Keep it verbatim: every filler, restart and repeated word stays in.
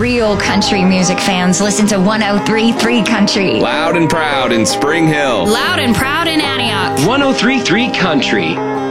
real country music fans listen to one oh three point three Country. Loud and proud in Spring Hill. Loud and proud in Antioch. one oh three point three Country.